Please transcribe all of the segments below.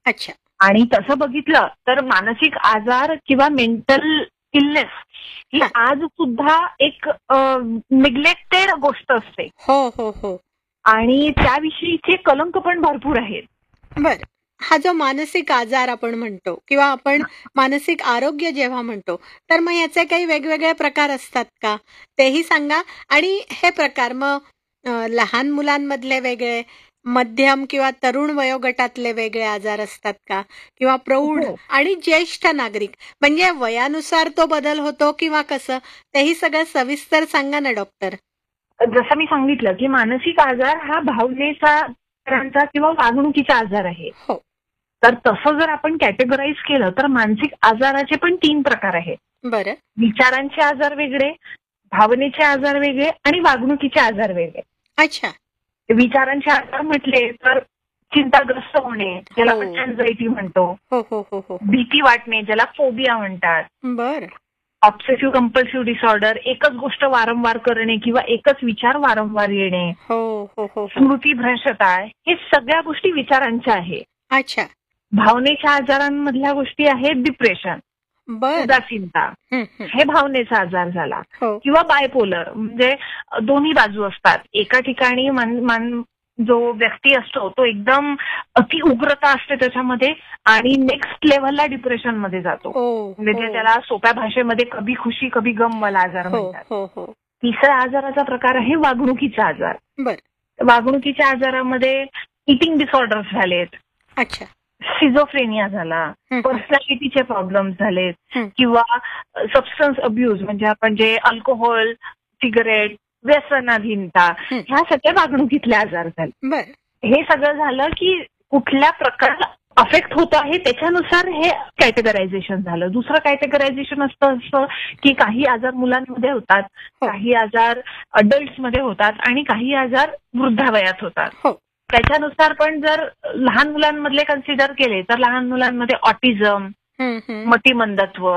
अच्छा. आणि तसं बघितलं तर मानसिक आजार किंवा मेंटल इलनेस ही हा. आज सुद्धा एक निग्लेक्टेड गोष्ट असते हो हो हो. आणि त्याविषयीचे कलंक पण भरपूर आहेत. बर. हा जो मानसिक आजार आपण म्हणतो किंवा आपण मानसिक आरोग्य जेव्हा म्हणतो तर मग याचे काही वेगवेगळे प्रकार असतात का तेही सांगा. आणि हे प्रकार मग लहान मुलांमधले वेगळे, मध्यम किंवा तरुण वयोगटातले वेगळे आजार असतात का, किंवा प्रौढ हो. आणि ज्येष्ठ नागरिक, म्हणजे वयानुसार तो बदल होतो किंवा कसं, तेही सगळं सविस्तर सांगा ना डॉक्टर. जसं मी सांगितलं की मानसिक आजार हा भावनेचा किंवा वागणुकीचा आजार आहे. हो. तर तसं जर आपण कॅटेगराईज केलं तर मानसिक आजाराचे पण 3 प्रकार आहेत. बरं. विचारांचे आजार वेगळे, भावनेचे आजार वेगळे आणि वागणुकीचे आजार वेगळे. अच्छा. विचारांचे आजार म्हटले तर चिंताग्रस्त होणे, ज्याला हो. आपण अँझायटी म्हणतो, हो हो हो हो. भीती वाटणे, ज्याला फोबिया म्हणतात, बरं. ऑब्सेसिव्ह कंपल्सिव्ह डिसऑर्डर, एकच गोष्ट वारंवार करणे किंवा एकच विचार वारंवार येणे, हो हो हो हो. स्मृतीभ्रंशता, हे सगळ्या गोष्टी विचारांच्या आहेत. अच्छा. भावनेच्या आजारांमधल्या गोष्टी आहेत डिप्रेशन, बर. उदासीनता, हे भावनेचा आजार झाला. हो. किंवा बायपोलर, म्हणजे दोन्ही बाजू असतात. एका ठिकाणी जो व्यक्ती असतो तो एकदम अति उग्रता असते त्याच्यामध्ये आणि नेक्स्ट लेव्हलला डिप्रेशन मध्ये जातो. म्हणजे त्याला सोप्या भाषेमध्ये कभी खुशी कभी गम वाला आजार म्हणतात. तिसऱ्या आजाराचा प्रकार आहे वागणुकीचा आजार. वागणुकीच्या आजारामध्ये इटिंग डिसऑर्डर्स झालेत. अच्छा. सिझोफ्रेनिया झाला, पर्सनॅलिटीचे प्रॉब्लेम झालेत किंवा सबस्टन्स अब्यूज, म्हणजे आपण जे अल्कोहोल, सिगरेट, व्यसनाधीनता, ह्या सगळ्या वागणुकीतले आजार झाले. हे सगळं झालं की कुठल्या प्रकारला अफेक्ट होत आहे त्याच्यानुसार हे कॅटेगरायझेशन झालं. दुसरं कॅटेगरायझेशन असतं की काही आजार मुलांमध्ये होतात, काही आजार अडल्ट्समध्ये होतात आणि काही आजार वृद्धावयात होतात. त्याच्यानुसार पण जर लहान मुलांमधले कन्सिडर केले तर लहान मुलांमध्ये ऑटिझम, मतिमंदत्व,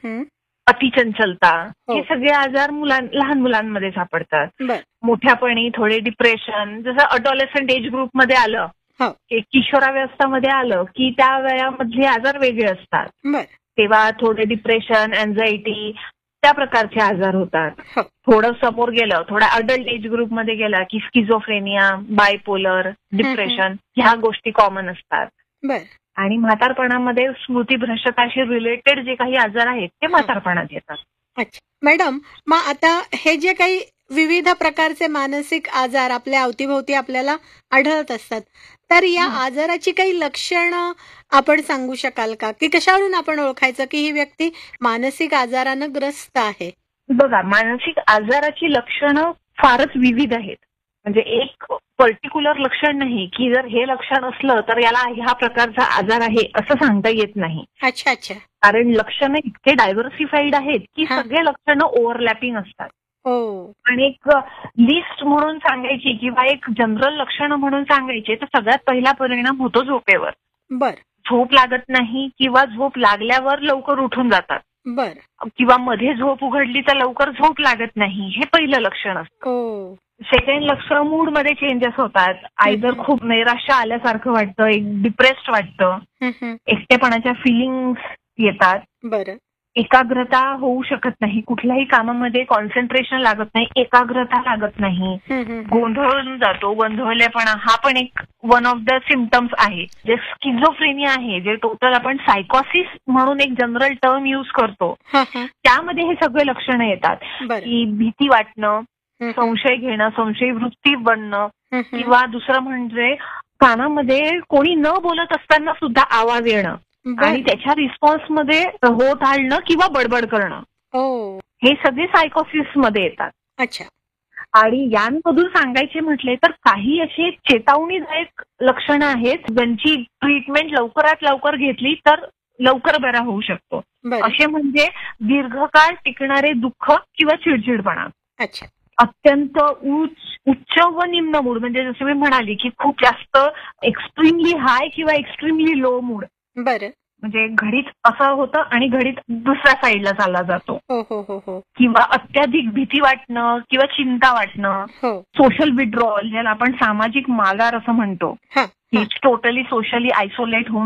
अतिचंचलता, हे सगळे आजार लहान मुलांमध्ये सापडतात. मोठ्यापणी थोडे डिप्रेशन, जसं अडॉलेसंट एज ग्रुपमध्ये आलं, किशोरावस्थामध्ये आलं की त्या वयामधले आजार वेगळे असतात. तेव्हा थोडे डिप्रेशन, अँझायटी, त्या प्रकारचे आजार होतात. थोडं समोर गेलं, थोडा अडल्ट एज ग्रुपमध्ये गेला की स्किझोफ्रेनिया, बायपोलर, डिप्रेशन, ह्या गोष्टी कॉमन असतात. आणि म्हातारपणामध्ये स्मृतीभ्रंशताशी रिलेटेड जे काही आजार आहेत ते म्हातारपणात येतात. अच्छा मॅडम, मग आता हे जे काही विविध प्रकारचे मानसिक आजार आपल्या अवतीभोवती आपल्याला आढळत असतात, तर या आजाराची काही लक्षणं आपण सांगू शकाल का, की कशावरून आपण ओळखायचं की ही व्यक्ती मानसिक आजारानं ग्रस्त आहे? बघा, मानसिक आजाराची लक्षणं फारच विविध आहेत. म्हणजे एक पर्टिक्युलर लक्षण नाही की जर हे लक्षण असलं तर याला ह्या प्रकारचा आजार आहे असं सांगता येत नाही. अच्छा अच्छा. कारण लक्षणं इतके डायव्हर्सिफाईड आहेत की सगळे लक्षणं ओव्हरलॅपिंग असतात. आणि एक लिस्ट म्हणून सांगायची किंवा एक जनरल लक्षणं म्हणून सांगायचे तर सगळ्यात पहिला परिणाम होतो झोपेवर. झोप लागत नाही किंवा झोप लागल्यावर लवकर उठून जातात. किंवा मध्ये झोप उघडली तर लवकर झोप लागत नाही, हे पहिलं लक्षण असतं. सेकंड लक्षण, मूड मध्ये चेंजेस होतात. आयदर खूप नैराश्य आल्यासारखं वाटतं, एक डिप्रेस्ड वाटतं, एकटेपणाच्या फिलिंग्स येतात, एकाग्रता होऊ शकत नाही, कुठल्याही कामामध्ये कॉन्सन्ट्रेशन लागत नाही, एकाग्रता लागत नाही, गोंधळून जातो, गोंधळलेपणा, हा पण एक वन ऑफ द सिम्पटम्स आहे. जे स्किझोफ्रेनिया आहे, जे टोटल आपण सायकोसिस म्हणून एक जनरल टर्म यूज करतो, त्यामध्ये हे सगळे लक्षणं येतात. की भीती वाटणं, संशय घेणं, संशयी वृत्ती बनणं, किंवा दुसरं म्हणजे कानामध्ये कोणी न बोलत असताना सुद्धा आवाज येणं आणि त्याच्या रिस्पॉन्समध्ये हो टाळणं किंवा बडबड करणं, हे सगळे सायकोसिस मध्ये येतात. अच्छा. आणि यांमधून सांगायचे म्हटले तर काही असे चेतावणीदायक लक्षणं आहेत ज्यांची ट्रीटमेंट लवकरात लवकर घेतली तर लवकर बरा होऊ शकतो. असे म्हणजे दीर्घकाळ टिकणारे दुःख किंवा चिडचिडपणा, अत्यंत उच्च व निम्न मूड, म्हणजे जसं मी म्हणाली की खूप जास्त एक्स्ट्रीमली हाय किंवा एक्स्ट्रीमली लो मूड, म्हणजे घडीत असं होतं आणि घडीत दुसऱ्या साईडला चालला जातो, किंवा अत्याधिक भीती वाटणं किंवा चिंता वाटणं, सोशल विड्रॉल, ज्याला आपण सामाजिक माघार असं म्हणतो, टोटली सोशली आयसोलेट होऊन